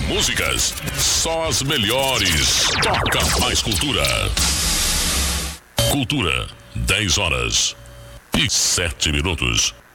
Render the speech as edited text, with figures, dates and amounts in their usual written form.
músicas, só as melhores. Toca mais cultura. Cultura, 10 horas e 7 minutos.